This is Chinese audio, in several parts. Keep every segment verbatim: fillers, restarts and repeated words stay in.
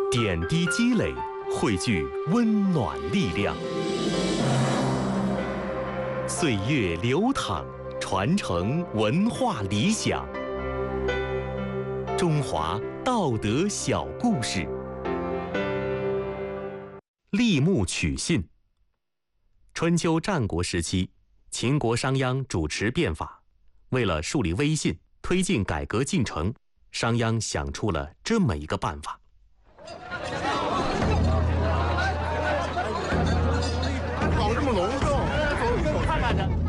点滴积累，汇聚温暖力量。岁月流淌，传承文化理想。中华道德小故事。立木取信。春秋战国时期，秦国商鞅主持变法，为了树立威信，推进改革进程，商鞅想出了这么一个办法。 搞这么隆重，看看着。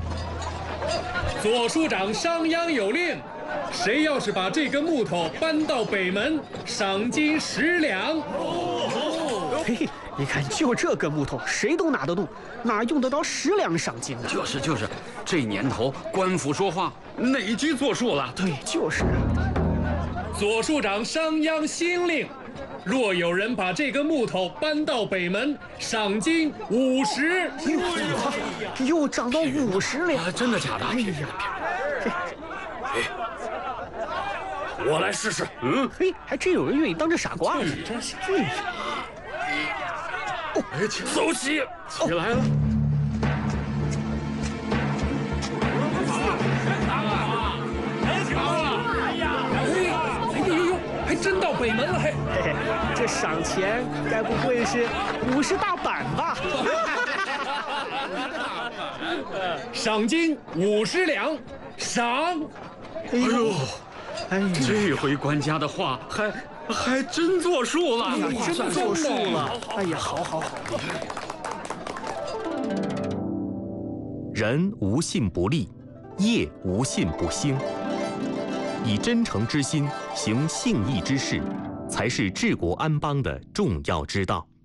左庶长商鞅有令，谁要是把这根木头搬到北门，赏金十两。 嘿嘿，你看，就这根木头，谁都拿得动，哪用得着十两赏金呢？ 就是就是，这年头官府说话哪句作数了？ 对，就是。 左庶长商鞅新令，若有人把这根木头搬到北门，赏金五十。 哎呦，又涨到五十了、 啊！真的假的？ 哎呀， 哎，我来试试。嗯， 嘿，还真有人愿意当这傻瓜呢。 真是。 哎，走起，起来了。 还真到北门了，嘿！ 嘿嘿，这赏钱该不会是五十大板吧？ 赏金五十两，赏！ 哎呦， 哎呀， 这回官家的话还还真作数了， 真作数了！哎呀，好好好。 人无信不立，业无信不兴。以真诚之心行信义之事，才是治国安邦的重要之道。